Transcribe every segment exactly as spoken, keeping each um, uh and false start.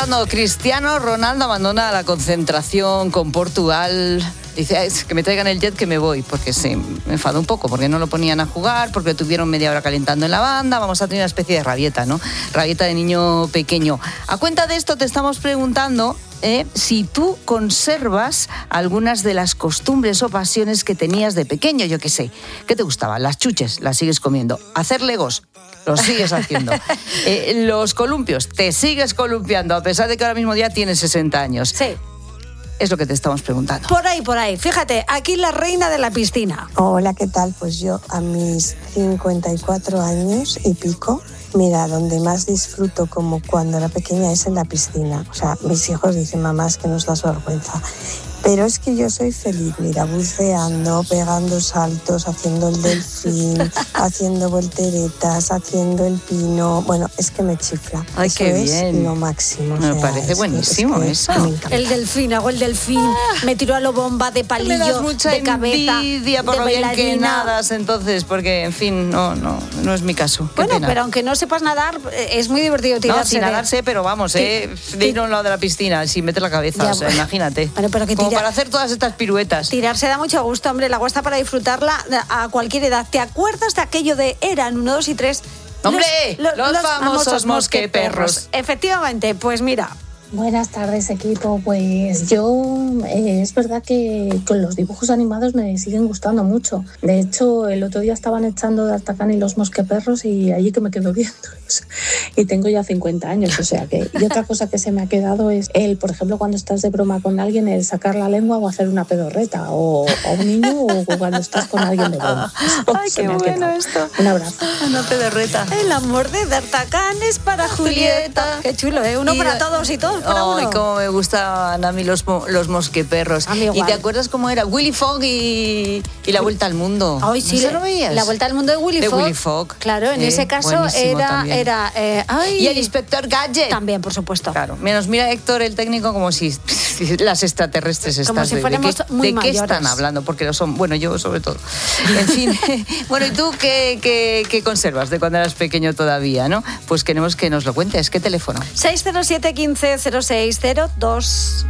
preguntando, Cristiano Ronaldo abandona la concentración con Portugal. Dice, es que me traigan el jet que me voy, porque sí, me enfado un poco, porque no lo ponían a jugar, porque tuvieron media hora calentando en la banda, vamos a tener una especie de rabieta, ¿no? Rabieta de niño pequeño. A cuenta de esto te estamos preguntando eh, si tú conservas algunas de las costumbres o pasiones que tenías de pequeño, yo qué sé. ¿Qué te gustaba? Las chuches, las sigues comiendo. Hacer legos, los sigues haciendo. Eh, los columpios, te sigues columpiando, a pesar de que ahora mismo ya tienes sesenta años. Sí. Es lo que te estamos preguntando. Por ahí, por ahí. Fíjate, aquí la reina de la piscina. Hola, ¿qué tal? Pues yo a mis cincuenta y cuatro años y pico, mira, donde más disfruto como cuando era pequeña es en la piscina. O sea, mis hijos dicen, mamá, es que nos das vergüenza. Pero es que yo soy feliz, mira, buceando, pegando saltos, haciendo el delfín, haciendo volteretas, haciendo el pino. Bueno, es que me chifla. Ay, eso qué es bien. lo máximo. Me o sea, parece es buenísimo que, eso. Es que me encanta. El delfín, hago el delfín, ah, me tiro a lo bomba de palillo, me das mucha de cabeza, envidia por de lo bien que bailarina. nadas, entonces, porque, en fin, no, no, no es mi caso. Qué Bueno, pena. pero aunque no sepas nadar, es muy divertido tirarse. No, sin de... nadar sé, pero vamos, eh, de ir a un lado de la piscina, sin meter la cabeza, Ya, o sea, imagínate. Bueno, pero que Como tira... para hacer todas estas piruetas. Tirarse da mucho gusto, hombre, el agua está para disfrutarla a cualquier edad. ¿Te acuerdas de aquello de eran uno, dos y tres? ¡Hombre! Los, los, los famosos, famosos mosqueperros. Efectivamente, pues mira. Buenas tardes, equipo. Pues yo, eh, es verdad que con los dibujos animados me siguen gustando mucho. De hecho, el otro día estaban echando D'Artagnan y los mosqueperros y allí que me quedo viéndolos. Y tengo ya cincuenta años, o sea que... Y otra cosa que se me ha quedado es el, por ejemplo, cuando estás de broma con alguien, el sacar la lengua o hacer una pedorreta, o a un niño o cuando estás con alguien de broma. Eso Ay, qué bueno esto. Un abrazo. Una pedorreta. El amor de D'Artagnan es para Julieta. Julieta. Qué chulo, ¿eh? Uno y para de... todos y todos para Ay, uno. Cómo me gustaban a mí los, los mosqueperros. A mí igual. ¿Y te acuerdas cómo era? Willy Fogg y, y la Vuelta al Mundo. Ay, sí, ¿No lo veías? La Vuelta al Mundo de Willy de Fogg. Willy Fogg. Claro, en eh, ese caso era... era eh, ay. Y el Inspector Gadget. También, por supuesto. Claro. Menos mira Héctor, el técnico, como si, si las extraterrestres están. Como si fuéramos ¿De, qué, muy ¿de qué mayores. están hablando? Porque lo son. Bueno, yo sobre todo. En fin. Bueno, ¿y tú qué, qué, qué conservas de cuando eras pequeño todavía, no? Pues queremos que nos lo cuentes. ¿Qué teléfono? seis cero siete, quince, cero seis cero dos.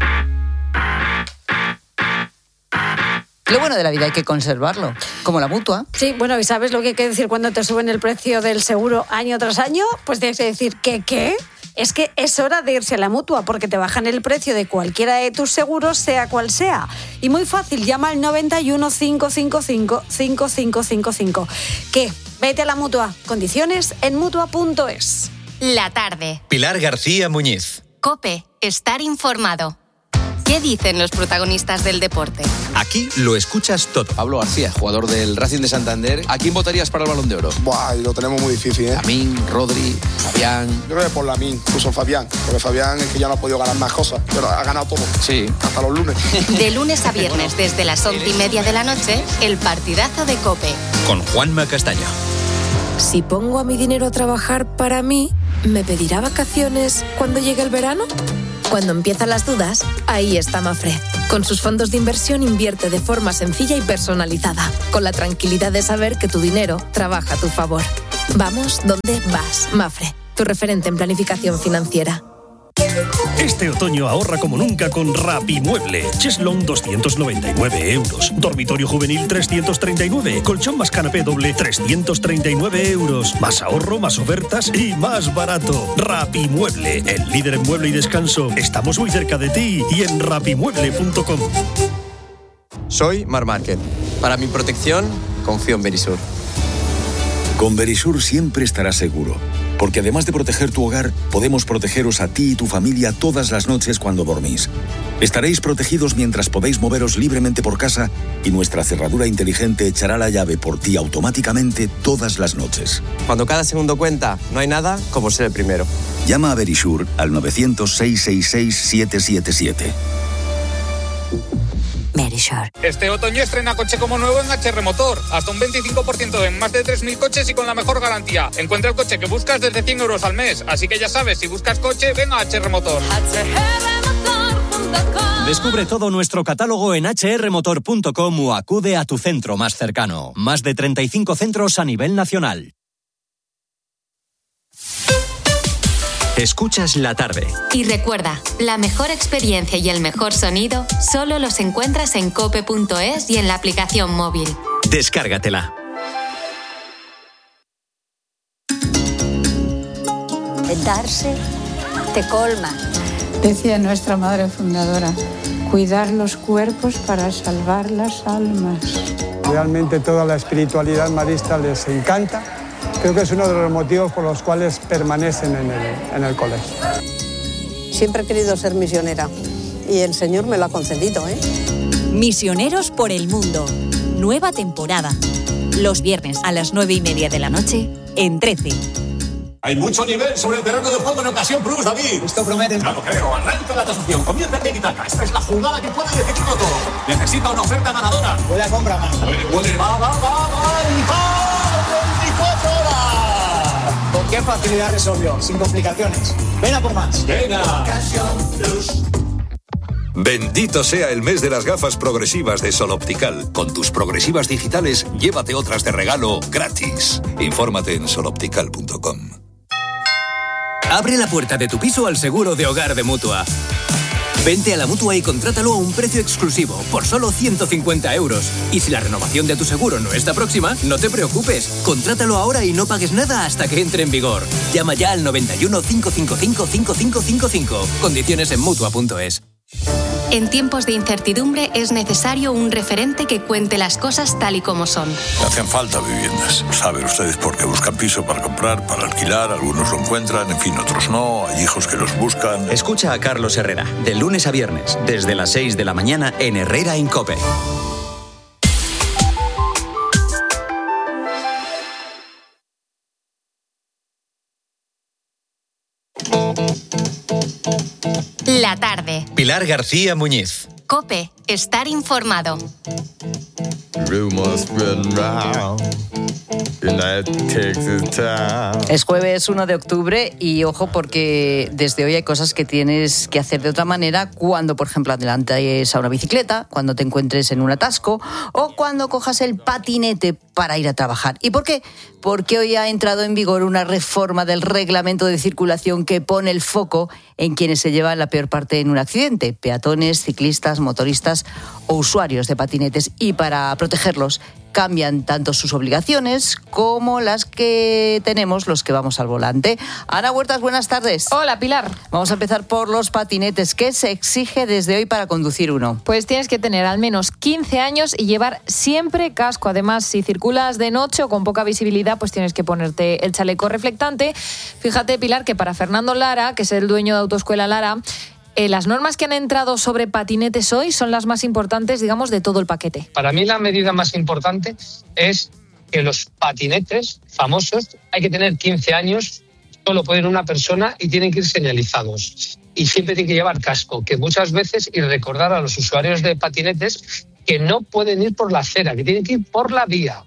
Lo bueno de la vida hay que conservarlo, como la Mutua. Sí, bueno, ¿y sabes lo que hay que decir cuando te suben el precio del seguro año tras año? Pues tienes que decir, ¿qué qué? Es que es hora de irse a la Mutua porque te bajan el precio de cualquiera de tus seguros, sea cual sea. Y muy fácil, llama al noventa y uno, cinco cinco cinco, cinco cinco cinco cinco. ¿Qué? Vete a la Mutua. Condiciones en mutua punto es. La tarde. Pilar García Muñiz. COPE. Estar informado. ¿Qué dicen los protagonistas del deporte? Aquí lo escuchas todo. Pablo García, jugador del Racing de Santander. ¿A quién votarías para el Balón de Oro? Buah, lo tenemos muy difícil, ¿eh? Lamín, Rodri, Fabián. Yo creo que por Lamín, incluso Fabián. Porque Fabián es que ya no ha podido ganar más cosas, pero ha ganado todo. Sí. Hasta los lunes. De lunes a viernes, desde las once y media de la noche, el partidazo de COPE. Con Juanma Castaño. Si pongo a mi dinero a trabajar para mí, ¿me pedirá vacaciones cuando llegue el verano? Cuando empiezan las dudas, ahí está Mafre. Con sus fondos de inversión invierte de forma sencilla y personalizada, con la tranquilidad de saber que tu dinero trabaja a tu favor. Vamos donde vas, Mafre, tu referente en planificación financiera. Este otoño ahorra como nunca con Rapimueble. Cheslong doscientos noventa y nueve euros. Dormitorio juvenil trescientos treinta y nueve. Colchón más canapé doble trescientos treinta y nueve euros. Más ahorro, más ofertas y más barato. Rapimueble, el líder en mueble y descanso. Estamos muy cerca de ti y en rapimueble punto com. Soy Mar Márquez. Para mi protección, confío en Verisur. Con Verisur siempre estarás seguro. Porque además de proteger tu hogar, podemos protegeros a ti y tu familia todas las noches cuando dormís. Estaréis protegidos mientras podéis moveros libremente por casa y nuestra cerradura inteligente echará la llave por ti automáticamente todas las noches. Cuando cada segundo cuenta, no hay nada como ser el primero. Llama a Verisur al novecientos, seiscientos sesenta y seis, siete siete siete. Verisur. Este otoño estrena coche como nuevo en H R Motor. Hasta un veinticinco por ciento en más de tres mil coches y con la mejor garantía. Encuentra el coche que buscas desde cien euros al mes. Así que ya sabes, si buscas coche, ven a H R Motor. H R motor punto com. Descubre todo nuestro catálogo en hache erre motor punto com o acude a tu centro más cercano. Más de treinta y cinco centros a nivel nacional. Escuchas La Tarde. Y recuerda, la mejor experiencia y el mejor sonido solo los encuentras en cope punto es y en la aplicación móvil. Descárgatela. Darse te colma. Decía nuestra madre fundadora, cuidar los cuerpos para salvar las almas. Realmente toda la espiritualidad marista les encanta. Creo que es uno de los motivos por los cuales permanecen en el, en el colegio. Siempre he querido ser misionera y el Señor me lo ha concedido, ¿eh? Misioneros por el mundo. Nueva temporada. Los viernes a las nueve y media de la noche en trece. Hay mucho nivel sobre el terreno de juego en Ocasión Plus, David. Esto promete. Claro, creo. Arranca la tasación. Comienza el Tiki-Taka. Esta es la jugada que puede decidirlo todo. Necesita una oferta ganadora. Puede a compra más. Puede, puede. Va, va, va, va. Y va. veinticuatro horas. Con qué facilidad resolvió. Sin complicaciones. Ven a por más. Venga. Ocasión Plus. Bendito sea el mes de las gafas progresivas de Sol Optical. Con tus progresivas digitales, llévate otras de regalo gratis. Infórmate en sol optical punto com. Abre la puerta de tu piso al seguro de hogar de Mutua. Vente a la Mutua y contrátalo a un precio exclusivo, por solo ciento cincuenta euros. Y si la renovación de tu seguro no está próxima, no te preocupes. Contrátalo ahora y no pagues nada hasta que entre en vigor. Llama ya al noventa y uno, cinco cinco cinco, cinco cinco cinco cinco. Condiciones en mutua punto es. En tiempos de incertidumbre es necesario un referente que cuente las cosas tal y como son. Hacen falta viviendas. Saben ustedes por qué buscan piso para comprar, para alquilar. Algunos lo encuentran, en fin, otros no. Hay hijos que los buscan. Escucha a Carlos Herrera, de lunes a viernes, desde las seis de la mañana en Herrera en COPE. La tarde. Pilar García Muñiz. COPE. Estar informado. Es jueves uno de octubre y ojo porque desde hoy hay cosas que tienes que hacer de otra manera cuando, por ejemplo, adelantes a una bicicleta, cuando te encuentres en un atasco o cuando cojas el patinete para ir a trabajar. ¿Y por qué? Porque hoy ha entrado en vigor una reforma del reglamento de circulación que pone el foco en quienes se llevan la peor parte en un accidente: peatones, ciclistas, motoristas o usuarios de patinetes. Y para protegerlos cambian tanto sus obligaciones como las que tenemos los que vamos al volante. Ana Huertas, buenas tardes. Hola, Pilar. Vamos a empezar por los patinetes. ¿Qué se exige desde hoy para conducir uno? Pues tienes que tener al menos quince años y llevar siempre casco. Además, si circulas de noche o con poca visibilidad, pues tienes que ponerte el chaleco reflectante. Fíjate, Pilar, que para Fernando Lara, que es el dueño de Autoescuela Lara, Eh, las normas que han entrado sobre patinetes hoy son las más importantes, digamos, de todo el paquete. Para mí la medida más importante es que los patinetes famosos hay que tener quince años, solo puede ir una persona y tienen que ir señalizados. Y siempre tienen que llevar casco, que muchas veces, y recordar a los usuarios de patinetes que no pueden ir por la acera, que tienen que ir por la vía.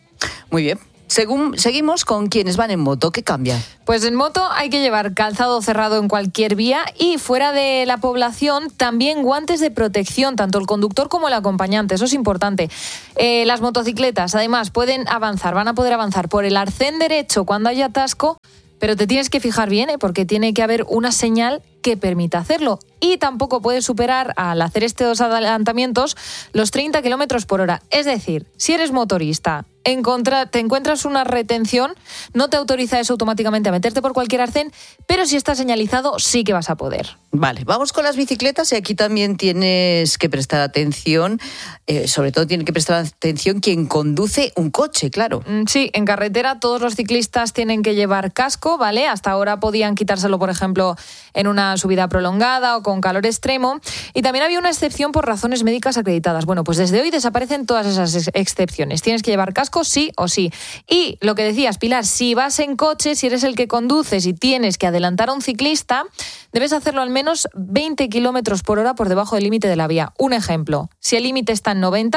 Muy bien. Según, seguimos con quienes van en moto. ¿Qué cambia? Pues en moto hay que llevar calzado cerrado en cualquier vía y fuera de la población también guantes de protección, tanto el conductor como el acompañante. Eso es importante. Eh, las motocicletas, además, pueden avanzar, van a poder avanzar por el arcén derecho cuando haya atasco, pero te tienes que fijar bien, ¿eh? Porque tiene que haber una señal que permita hacerlo. Y tampoco puedes superar, al hacer estos adelantamientos, los treinta kilómetros por hora. Es decir, si eres motorista, encontra, te encuentras una retención, no te autoriza eso automáticamente a meterte por cualquier arcén, pero si está señalizado, sí que vas a poder. Vale, vamos con las bicicletas y aquí también tienes que prestar atención, eh, sobre todo tiene que prestar atención quien conduce un coche, claro. Sí, en carretera todos los ciclistas tienen que llevar casco, ¿vale? Hasta ahora podían quitárselo, por ejemplo, en una subida prolongada o con calor extremo. Y también había una excepción por razones médicas acreditadas. Bueno, pues desde hoy desaparecen todas esas ex- excepciones. Tienes que llevar casco sí o sí. Y lo que decías, Pilar, si vas en coche, si eres el que conduces y tienes que adelantar a un ciclista, debes hacerlo al menos veinte kilómetros por hora por debajo del límite de la vía. Un ejemplo, si el límite está en noventa,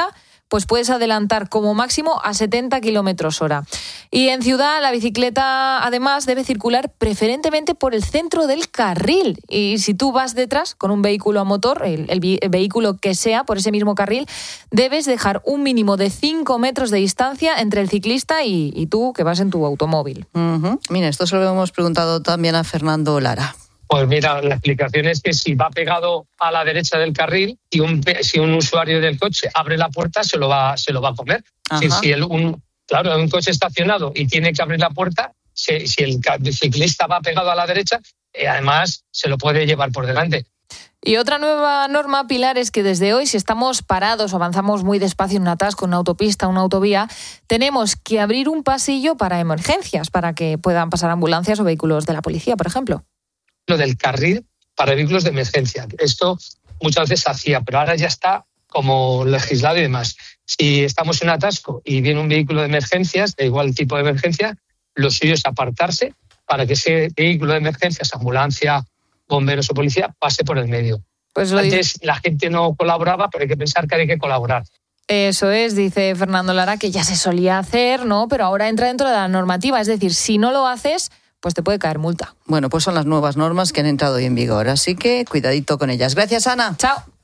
pues puedes adelantar como máximo a setenta kilómetros hora. Y en ciudad la bicicleta además debe circular preferentemente por el centro del carril. Y si tú vas detrás con un vehículo a motor, el, el, el vehículo que sea por ese mismo carril, debes dejar un mínimo de cinco metros de distancia entre el ciclista y, y tú que vas en tu automóvil. Uh-huh. Mira, esto se lo hemos preguntado también a Fernando Lara. Pues mira, la explicación es que si va pegado a la derecha del carril y un, si un usuario del coche abre la puerta, se lo va, se lo va a comer. Si, si el, un, claro, un coche estacionado y tiene que abrir la puerta, si, si el ciclista va pegado a la derecha, eh, además se lo puede llevar por delante. Y otra nueva norma, Pilar, es que desde hoy, si estamos parados o avanzamos muy despacio en un atasco, en una autopista, una autovía, tenemos que abrir un pasillo para emergencias, para que puedan pasar ambulancias o vehículos de la policía, por ejemplo. Lo del carril para vehículos de emergencia. Esto muchas veces se hacía, pero ahora ya está como legislado y demás. Si estamos en un atasco y viene un vehículo de emergencias, de igual tipo de emergencia, lo suyo es apartarse para que ese vehículo de emergencias, ambulancia, bomberos o policía, pase por el medio. Pues Antes dice... la gente no colaboraba, pero hay que pensar que hay que colaborar. Eso es, dice Fernando Lara, que ya se solía hacer, ¿no? Pero ahora entra dentro de la normativa. Es decir, si no lo haces, pues te puede caer multa. Bueno, pues son las nuevas normas que han entrado hoy en vigor, así que cuidadito con ellas. Gracias, Ana. Chao.